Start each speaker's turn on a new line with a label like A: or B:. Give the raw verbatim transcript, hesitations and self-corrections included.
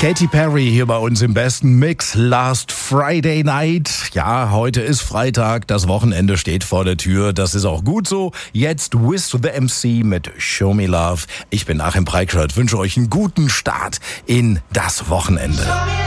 A: Katy Perry hier bei uns im besten Mix. Last Friday Night. Ja, heute ist Freitag. Das Wochenende steht vor der Tür. Das ist auch gut so. Jetzt Wiz the M C mit Show Me Love. Ich bin Achim Preikschat. Wünsche euch einen guten Start in das Wochenende.